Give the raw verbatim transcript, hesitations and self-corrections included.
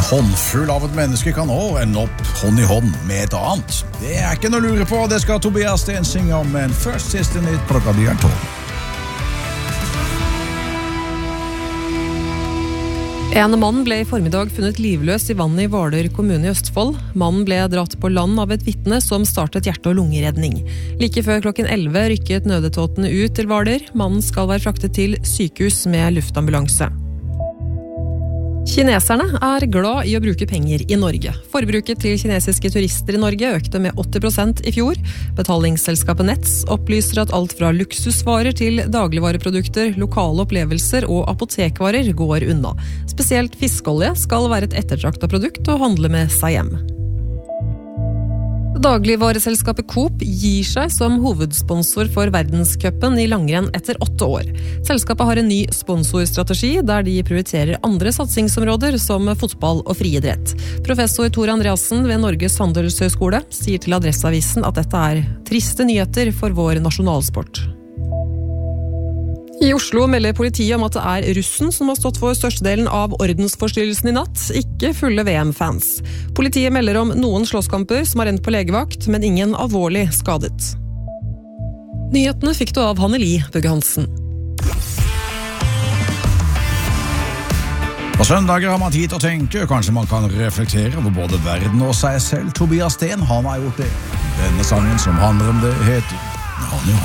En håndfull av et menneske kan også ende opp hånd i hånd med et annet. Det er ikke noe å lure på, det skal Tobias Sten synge om, men først siste nytt klokka blir tolv. En mann ble i formiddag funnet livløs i vannet i Hvaler kommune i Østfold. Mannen ble dratt på land av et vitne som startet hjerte- og lungeredning. Like før klokken elleve rykket nødetatene ut til Hvaler. Mannen skal være fraktet til sykehus med luftambulanse. Kineserne er glad i å bruke penger i Norge. Forbruket til kinesiske turister i Norge økte med åtti prosent i fjor. Betalingsselskapet Nets opplyser at alt fra luksusvarer til dagligvareprodukter, lokale opplevelser og apotekvarer går unna. Spesielt fiskeolje skal være et ettertraktet produkt å handle med seg hjem. Dagligvareselskapet Coop gir seg som hovedsponsor for verdenscupen i langrenn etter åtte år. Selskapet har en ny sponsorstrategi der de prioriterer andre satsingsområder som fotball og friidrett. Professor Tor Andreassen ved Norges Handelshøyskole sier til Adresseavisen at dette er triste nyheter for vår nasjonalsport. I Oslo melder politiet om at det er russen som har stått for størstedelen av ordensforstyrrelsen i natt, ikke fulle V M-fans. Politiet melder om noen slåsskamper som har endt på legevakt, men ingen alvorlig skadet. Nyhetene fikk du av Hanneli Bugge Hansen. På søndager har man tid til å tenke, kanskje man kan reflektere over både verden og seg selv. Tobias Sten, han har gjort det. Denne sangen som handler om det heter Han i hånd.